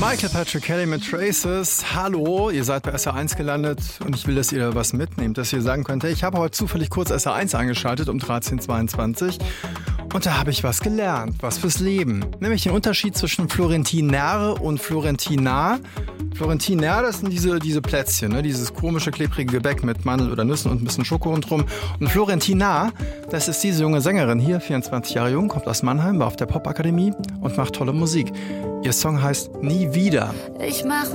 Michael Patrick Kelly mit Traces. Hallo, ihr seid bei SR1 gelandet und ich will, dass ihr was mitnehmt, dass ihr sagen könnt, hey, ich habe heute zufällig kurz SR1 eingeschaltet um 13:22 und da habe ich was gelernt, was fürs Leben. Nämlich den Unterschied zwischen Florentiner und Florentiner. Florentiner, das sind diese Plätzchen, ne? Dieses komische, klebrige Gebäck mit Mandel oder Nüssen und ein bisschen Schoko rundherum. Und Florentiner, das ist diese junge Sängerin hier, 24 Jahre jung, kommt aus Mannheim, war auf der Popakademie und macht tolle Musik. Ihr Song heißt Nie wieder. Ich mach